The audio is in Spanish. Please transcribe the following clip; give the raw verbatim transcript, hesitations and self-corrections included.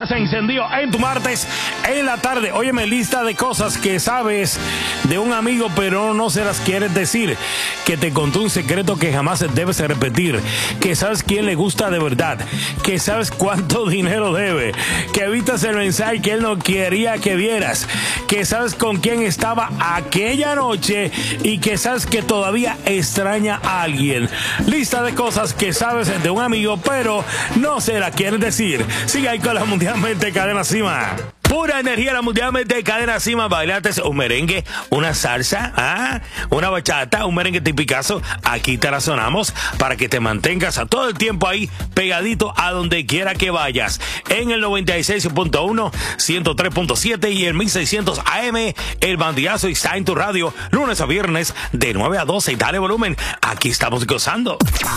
se encendió en tu martes en la tarde. Óyeme, lista de cosas que sabes de un amigo pero no se las quieres decir, que te contó un secreto que jamás debes repetir, que sabes quién le gusta de verdad, que sabes cuánto dinero debe, que evitas el mensaje que él no quería que vieras, que sabes con quién estaba aquella noche y que sabes que todavía extraña a alguien. Lista de cosas que sabes de un amigo pero no se la quieres decir. Sigue ahí con la Mundialmente Cadena Cima. Pura energía, la Mundialmente Cadena Cima. Bailates un merengue, una salsa, ¿ah? Una bachata, un merengue tipicazo. Aquí te la sonamos para que te mantengas a todo el tiempo ahí pegadito a donde quiera que vayas. En el noventa y seis punto uno, ciento tres punto siete y el mil seiscientos A M, el bandillazo está en tu radio, lunes a viernes de nueve a doce. Dale volumen, aquí estamos gozando.